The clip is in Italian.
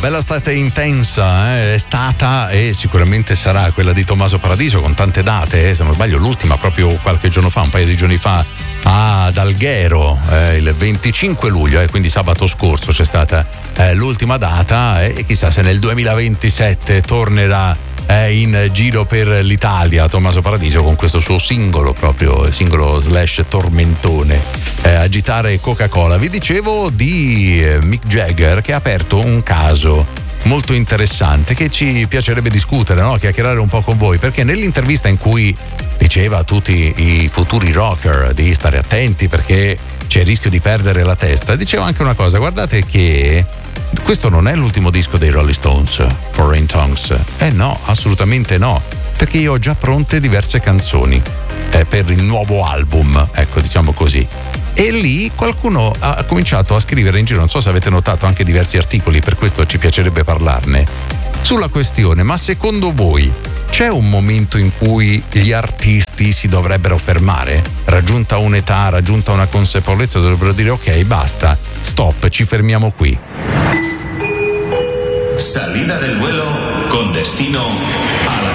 bella estate intensa, è stata e sicuramente sarà quella di Tommaso Paradiso, con tante date, se non sbaglio l'ultima proprio qualche giorno fa, un paio di giorni fa ad Alghero, il 25 luglio, quindi sabato scorso c'è stata l'ultima data, e chissà se nel 2027 tornerà in giro per l'Italia Tommaso Paradiso con questo suo singolo / tormentone, agitare Coca-Cola. Vi dicevo di Mick Jagger, che ha aperto un caso molto interessante che ci piacerebbe discutere, no? Chiacchierare un po' con voi, perché nell'intervista in cui diceva a tutti i futuri rocker di stare attenti perché c'è il rischio di perdere la testa, diceva anche una cosa: guardate che questo non è l'ultimo disco dei Rolling Stones, Foreign Tongues. No, assolutamente no, perché io ho già pronte diverse canzoni per il nuovo album, ecco, diciamo così. E lì qualcuno ha cominciato a scrivere in giro, non so se avete notato, anche diversi articoli, per questo ci piacerebbe parlarne, sulla questione: ma secondo voi c'è un momento in cui gli artisti si dovrebbero fermare? Raggiunta un'età, raggiunta una consapevolezza, dovrebbero dire ok, basta, stop, ci fermiamo qui. Salida del vuelo con destino a la